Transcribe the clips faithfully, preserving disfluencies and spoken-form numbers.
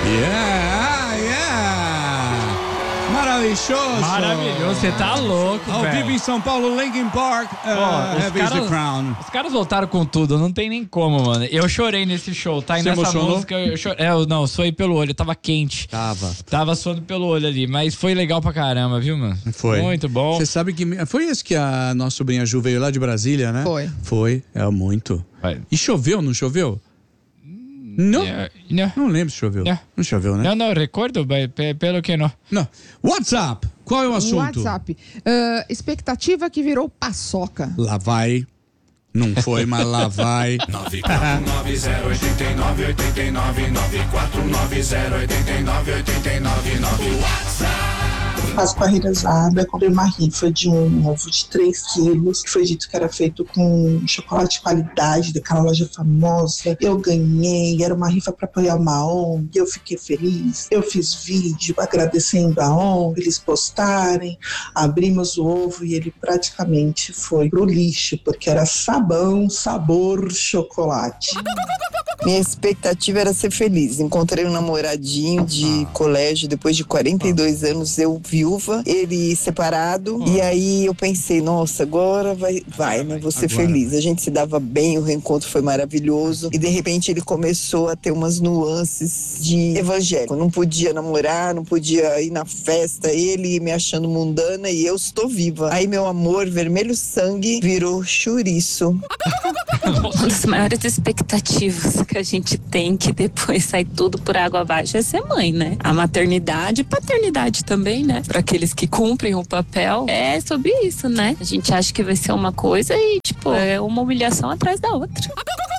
Yeah, yeah. Maravilhoso. Maravilhoso, você tá louco, Ao velho. vivo em São Paulo, Linkin Park, uh, Pô, Heavy is the Crown. Os caras voltaram com tudo, não tem nem como, mano. Eu chorei nesse show, tá? E Você nessa emocionou? música eu chorei. É, eu não, suei pelo olho, tava quente. Tava. Tava suando pelo olho ali, mas foi legal pra caramba, viu, mano? Foi. Muito bom. Você sabe que... Foi esse que a nossa sobrinha Ju veio lá de Brasília, né? Foi. Foi, é muito. Vai. E choveu, não choveu? Não, É, não. não lembro se choveu. Não. Não choveu, né? Não, não, recordo, mas pe- pelo que não. Não. WhatsApp, qual é o assunto? WhatsApp. Ah, expectativa que virou paçoca. Lá vai. Não foi, mas lá vai. nove quatro nove zero oito nove oito nove nove quatro nove zero oito nove oito nove nove WhatsApp. Faço parrilhasada, comprei uma rifa de um ovo de três quilos, que foi dito que era feito com chocolate de qualidade daquela loja famosa. Eu ganhei, era uma rifa para apoiar uma O N G, eu fiquei feliz. Eu fiz vídeo agradecendo a O N G, eles postarem, abrimos o ovo e ele praticamente foi pro lixo, porque era sabão, sabor, chocolate. Minha expectativa era ser feliz. Encontrei um namoradinho de colégio depois de quarenta e dois anos, eu viúva, ele separado. E aí eu pensei, nossa, agora vai, vai, né? Vou ser Agora. feliz. A gente se dava bem, o reencontro foi maravilhoso. E de repente ele começou a ter umas nuances de evangélico. Não podia namorar, não podia ir na festa, ele me achando mundana e eu estou viva. Aí meu amor, vermelho sangue, virou chouriço. Uma das maiores expectativas que a gente tem, que depois sai tudo por água abaixo, é ser mãe, né? A maternidade e paternidade também, né? Para aqueles que cumprem o papel, é sobre isso, né? A gente acha que vai ser uma coisa e, tipo, é uma humilhação atrás da outra.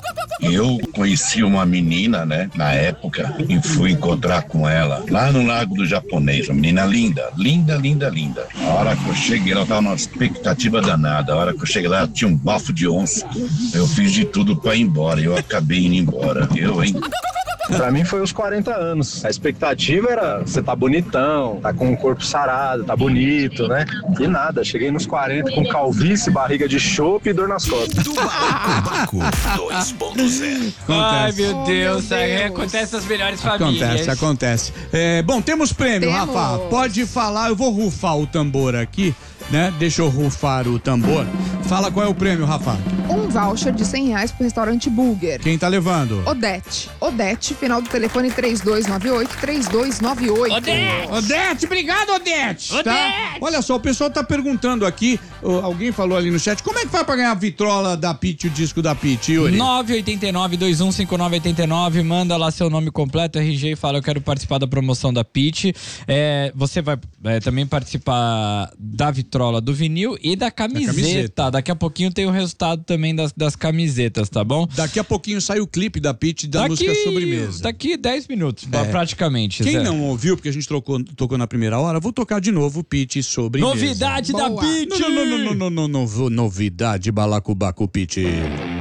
Eu conheci uma menina, né, na época, e fui encontrar com ela lá no Lago do Japonês. Uma menina linda, linda, linda, linda. A hora que eu cheguei, ela tava numa expectativa danada. A hora que eu cheguei lá, ela tinha um bafo de onça. Eu fiz de tudo pra ir embora. Eu acabei indo embora. Eu, hein? Pra mim foi os quarenta anos. A expectativa era você tá bonitão, tá com o corpo sarado, tá bonito, né? E nada, cheguei nos quarenta com calvície, barriga de chope e dor nas costas. Do Baco dois ponto zero. Ai, Acontece. meu Oh, Deus, meu aí Deus. acontece nas melhores famílias. Acontece, acontece. É, bom, temos prêmio, Temos. Rafa. Pode falar, eu vou rufar o tambor aqui, né? Deixa eu rufar o tambor. Fala qual é o prêmio, Rafa. Um voucher de cem reais pro restaurante Burger. Quem tá levando? Odete. Odete, final do telefone três dois nove oito, três dois nove oito. Odete! Odete, obrigado, Odete! Tá? Odete! Olha só, o pessoal tá perguntando aqui, ó, alguém falou ali no chat, como é que faz pra ganhar a vitrola da Pitty, o disco da Pitty, Yuri? nove oito nove, dois um cinco nove oito nove, manda lá seu nome completo, R G, e fala, eu quero participar da promoção da Pitty. É, você vai é, também participar da vitrola do vinil e da camiseta. camiseta. Daqui a pouquinho tem o resultado também das, das camisetas, tá bom? Daqui a pouquinho sai o clipe da Pitty da música Sobremesa. Daqui dez minutos, É. praticamente. Quem Zé. não ouviu, porque a gente trocou, tocou na primeira hora, vou tocar de novo o Pitty Sobremesa. Novidade da Boa. Pitty! Não, não, não, não, não, não, não, não, novidade, balacobaco Pitty.